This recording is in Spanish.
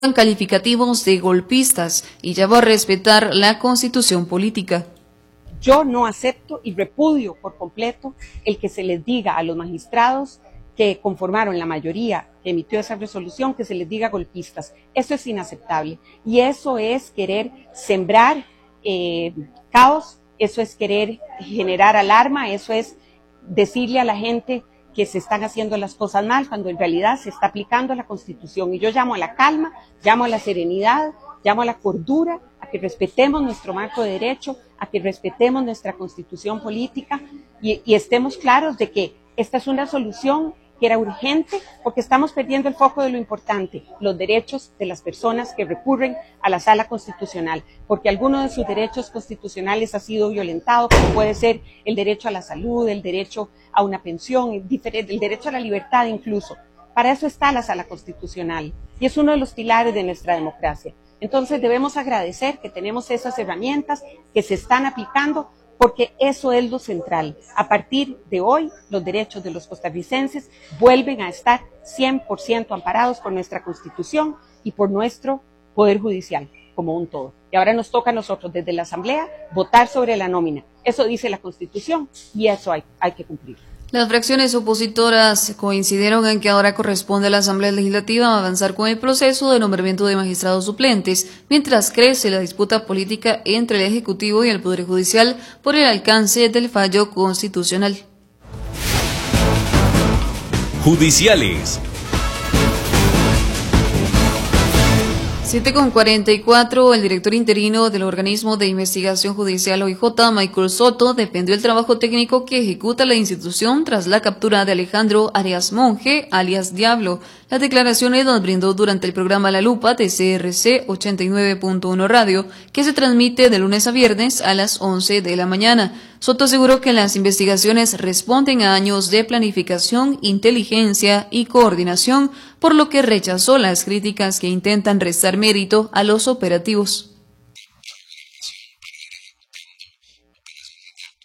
calificativos de golpistas y llamó a respetar la Constitución política. Yo no acepto y repudio por completo el que se les diga a los magistrados que conformaron la mayoría que emitió esa resolución, que se les diga golpistas. Eso es inaceptable y eso es querer sembrar caos, eso es querer generar alarma, eso es decirle a la gente que se están haciendo las cosas mal cuando en realidad se está aplicando la Constitución. Y yo llamo a la calma, llamo a la serenidad, llamo a la cordura, a que respetemos nuestro marco de derecho, a que respetemos nuestra Constitución política y estemos claros de que esta es una solución que era urgente porque estamos perdiendo el foco de lo importante, los derechos de las personas que recurren a la Sala Constitucional, porque alguno de sus derechos constitucionales ha sido violentado, como puede ser el derecho a la salud, el derecho a una pensión, el derecho a la libertad incluso. Para eso está la Sala Constitucional y es uno de los pilares de nuestra democracia. Entonces debemos agradecer que tenemos esas herramientas que se están aplicando porque eso es lo central. A partir de hoy, los derechos de los costarricenses vuelven a estar 100% amparados por nuestra Constitución y por nuestro Poder Judicial como un todo. Y ahora nos toca a nosotros, desde la Asamblea, votar sobre la nómina. Eso dice la Constitución y eso hay que cumplir. Las fracciones opositoras coincidieron en que ahora corresponde a la Asamblea Legislativa avanzar con el proceso de nombramiento de magistrados suplentes, mientras crece la disputa política entre el Ejecutivo y el Poder Judicial por el alcance del fallo constitucional. Judiciales. 7:44, el director interino del organismo de investigación judicial OIJ, Michael Soto, defendió el trabajo técnico que ejecuta la institución tras la captura de Alejandro Arias Monge, alias Diablo. Las declaraciones nos brindó durante el programa La Lupa de CRC 89.1 Radio, que se transmite de lunes a viernes a las 11 de la mañana. Soto aseguró que las investigaciones responden a años de planificación, inteligencia y coordinación, por lo que rechazó las críticas que intentan restar mérito a los operativos.